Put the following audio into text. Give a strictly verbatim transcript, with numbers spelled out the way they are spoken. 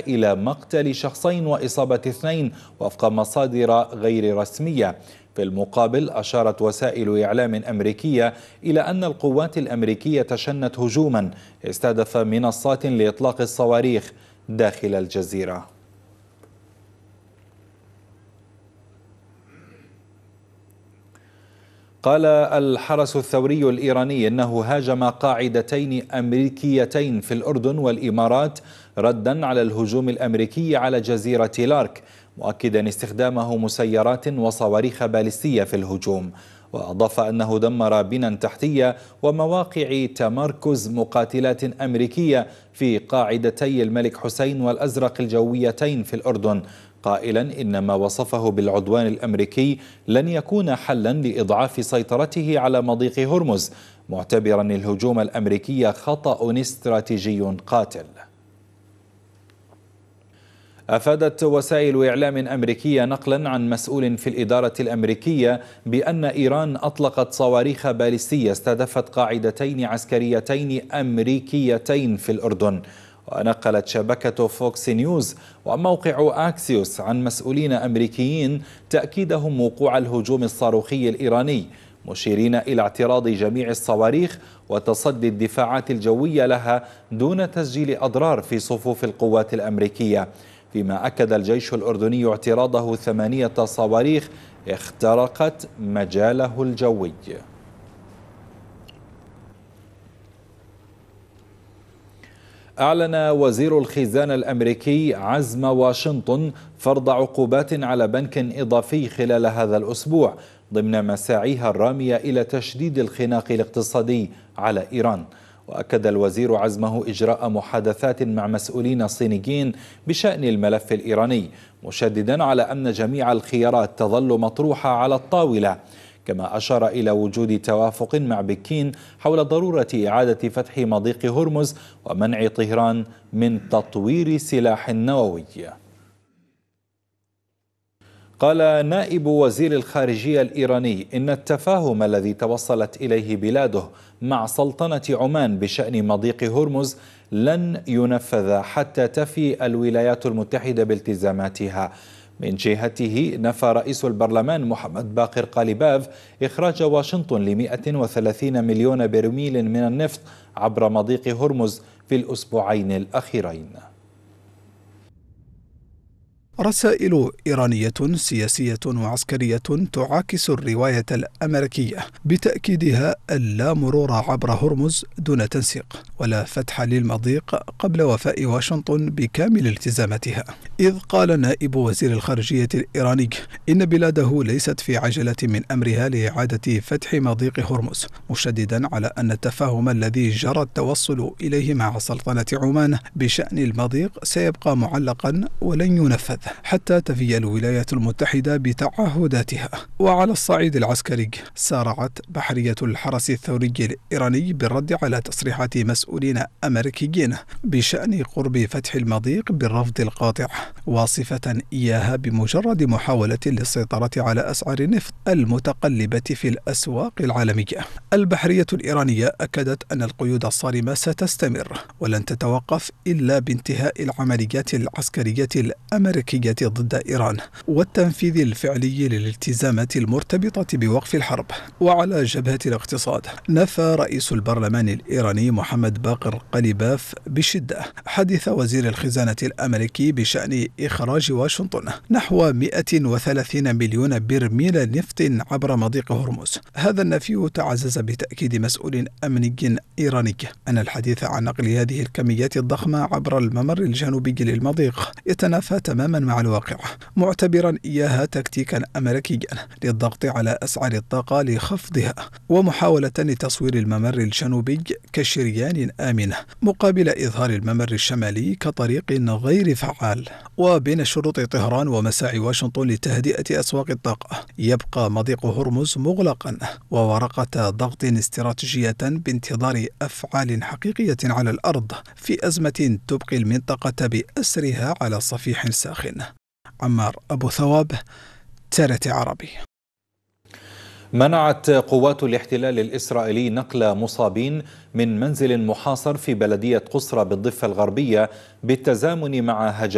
إلى مقتل شخصين وإصابة اثنين وفق مصادر غير رسمية. في المقابل أشارت وسائل إعلام أمريكية إلى أن القوات الأمريكية شنت هجوما استهدف منصات لإطلاق الصواريخ داخل الجزيرة. قال الحرس الثوري الإيراني إنه هاجم قاعدتين أمريكيتين في الأردن والإمارات ردا على الهجوم الأمريكي على جزيرة لارك، مؤكدا استخدامه مسيرات وصواريخ باليستية في الهجوم. وأضاف أنه دمر بنى تحتية ومواقع تمركز مقاتلات أمريكية في قاعدتي الملك حسين والأزرق الجويتين في الأردن، قائلا إن ما وصفه بالعدوان الأمريكي لن يكون حلا لإضعاف سيطرته على مضيق هرمز، معتبرا الهجوم الأمريكي خطأ استراتيجي قاتل. أفادت وسائل إعلام أمريكية نقلا عن مسؤول في الإدارة الأمريكية بأن إيران أطلقت صواريخ باليستية استهدفت قاعدتين عسكريتين أمريكيتين في الأردن. ونقلت شبكة فوكس نيوز وموقع أكسيوس عن مسؤولين أمريكيين تأكيدهم وقوع الهجوم الصاروخي الإيراني، مشيرين إلى اعتراض جميع الصواريخ وتصدي الدفاعات الجوية لها دون تسجيل أضرار في صفوف القوات الأمريكية. فيما أكد الجيش الأردني اعتراضه ثمانية صواريخ اخترقت مجاله الجوي. أعلن وزير الخزانة الأمريكي عزم واشنطن فرض عقوبات على بنك إضافي خلال هذا الأسبوع ضمن مساعيها الرامية إلى تشديد الخناق الاقتصادي على إيران. وأكد الوزير عزمه إجراء محادثات مع مسؤولين صينيين بشأن الملف الإيراني، مشددا على أن جميع الخيارات تظل مطروحة على الطاولة، كما أشار إلى وجود توافق مع بكين حول ضرورة إعادة فتح مضيق هرمز ومنع طهران من تطوير سلاح نووي. قال نائب وزير الخارجية الإيراني إن التفاهم الذي توصلت إليه بلاده مع سلطنة عمان بشأن مضيق هرمز لن ينفذ حتى تفي الولايات المتحدة بالتزاماتها. من جهته نفى رئيس البرلمان محمد باقر قاليباف إخراج واشنطن ل مئة وثلاثين مليون برميل من النفط عبر مضيق هرمز في الأسبوعين الأخيرين. رسائل إيرانية سياسية وعسكرية تعاكس الرواية الأمريكية بتأكيدها اللا مرور عبر هرمز دون تنسيق ولا فتح للمضيق قبل وفاء واشنطن بكامل التزاماتها. إذ قال نائب وزير الخارجية الإيراني إن بلاده ليست في عجلة من أمرها لإعادة فتح مضيق هرمز، مشددا على أن التفاهم الذي جرى التوصل إليه مع سلطنة عمان بشأن المضيق سيبقى معلقا ولن ينفذ حتى تفي الولايات المتحدة بتعهداتها. وعلى الصعيد العسكري سارعت بحرية الحرس الثوري الإيراني بالرد على تصريحات مسؤولين أمريكيين بشأن قرب فتح المضيق بالرفض القاطع، واصفة إياها بمجرد محاولة للسيطرة على أسعار النفط المتقلبة في الأسواق العالمية. البحرية الإيرانية أكدت أن القيود الصارمة ستستمر ولن تتوقف إلا بانتهاء العمليات العسكرية الأمريكية ضد إيران والتنفيذ الفعلي للالتزامات المرتبطة بوقف الحرب. وعلى جبهة الاقتصاد نفى رئيس البرلمان الإيراني محمد باقر قاليباف بشدة حديث وزير الخزانة الأمريكي بشأن إخراج واشنطن نحو مئة وثلاثين مليون برميل نفط عبر مضيق هرمز. هذا النفي تعزز بتأكيد مسؤول أمني إيراني أن الحديث عن نقل هذه الكميات الضخمة عبر الممر الجنوبي للمضيق يتنافى تماما مع الواقع، معتبرا إياها تكتيكا أمريكيا للضغط على أسعار الطاقة لخفضها ومحاولة لتصوير الممر الجنوبي كشريان آمن مقابل إظهار الممر الشمالي كطريق غير فعال. وبين شروط طهران ومساعي واشنطن لتهدئة أسواق الطاقة يبقى مضيق هرمز مغلقا وورقة ضغط استراتيجية بانتظار أفعال حقيقية على الأرض في أزمة تبقي المنطقة بأسرها على صفيح ساخن. عمار أبو ثواب، ترت عربي. منعت قوات الاحتلال الإسرائيلي نقل مصابين من منزل محاصر في بلدية قصرى بالضفة الغربية بالتزامن مع هجمات